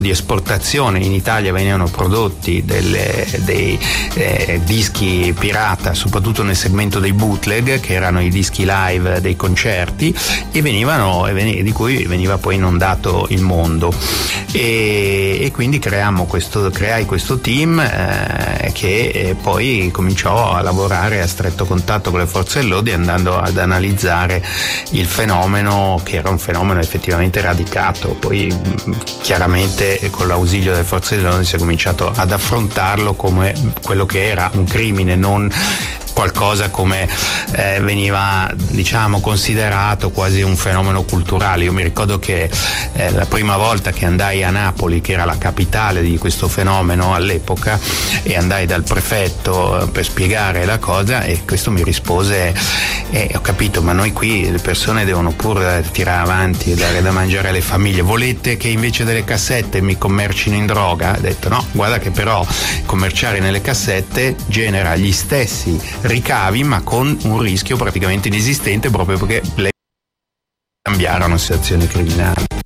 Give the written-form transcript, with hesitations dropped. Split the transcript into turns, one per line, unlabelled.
di esportazione. In Italia venivano prodotti dei dischi pirata, soprattutto nel segmento dei bootleg, che erano i dischi live dei concerti, e di cui veniva poi inondato il mondo, e quindi creai questo team che poi cominciò a lavorare a stretto contatto con le forze dell'ordine, andando ad analizzare il fenomeno, che era un fenomeno effettivamente radicato. Poi chiaramente con l'ausilio delle forze dell'ordine si è cominciato ad affrontarlo come quello che era un crimine, non qualcosa come veniva considerato quasi un fenomeno culturale. Io mi ricordo che la prima volta che andai a Napoli, che era la capitale di questo fenomeno all'epoca, e andai dal prefetto per spiegare la cosa, e questo mi rispose: ho capito, ma noi qui le persone devono pur tirare avanti e dare da mangiare alle famiglie, volete che invece delle cassette mi commercino in droga? Ho detto no, guarda che però commerciare nelle cassette genera gli stessi ricavi, ma con un rischio praticamente inesistente, proprio perché le cambiarono situazioni criminali.